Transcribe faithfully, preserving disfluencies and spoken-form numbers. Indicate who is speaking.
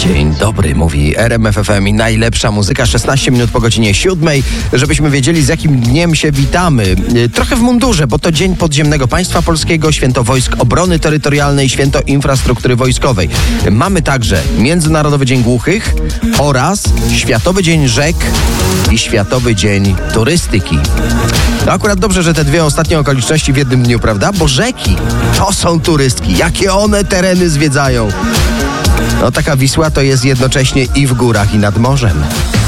Speaker 1: Dzień dobry, mówi R M F F M i najlepsza muzyka, szesnaście minut po godzinie siódmej, żebyśmy wiedzieli, z jakim dniem się witamy. Trochę w mundurze, bo to Dzień Podziemnego Państwa Polskiego, Święto Wojsk Obrony Terytorialnej, Święto Infrastruktury Wojskowej. Mamy także Międzynarodowy Dzień Głuchych oraz Światowy Dzień Rzek i Światowy Dzień Turystyki. No akurat dobrze, że te dwie ostatnie okoliczności w jednym dniu, prawda? Bo rzeki to są turystki. Jakie one tereny zwiedzają? No taka Wisła to jest jednocześnie i w górach, i nad morzem.